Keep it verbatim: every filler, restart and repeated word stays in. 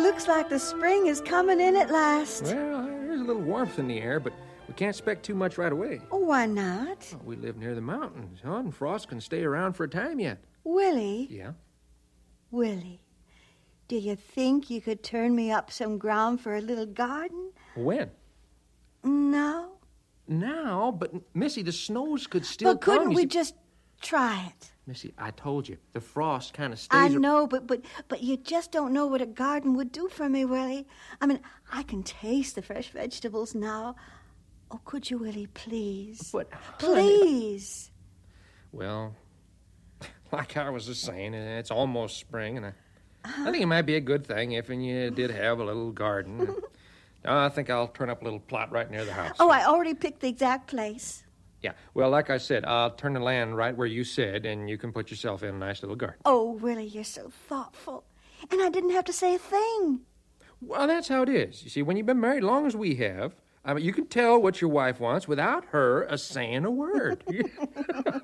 looks like the spring is coming in at last. Well, there's a little warmth in the air, but we can't expect too much right away. Oh, why not? Well, we live near the mountains, huh? And frost can stay around for a time yet. Willie? Yeah? Willie, do you think you could turn me up some ground for a little garden? When? No. Now? But, Missy, the snows could still But couldn't come. we see... just try it? Missy, I told you, the frost kind of stays... I know, but, but but you just don't know what a garden would do for me, Willie. I mean, I can taste the fresh vegetables now. Oh, could you, Willie, please? But, please. Well, like I was just saying, it's almost spring, and I, uh-huh. I think it might be a good thing if you did have a little garden. I think I'll turn up a little plot right near the house. Oh, I already picked the exact place. Yeah, well, like I said, I'll turn the land right where you said, and you can put yourself in a nice little garden. Oh, Willie, you're so thoughtful. And I didn't have to say a thing. Well, that's how it is. You see, when you've been married long as we have, I mean, you can tell what your wife wants without her a saying a word.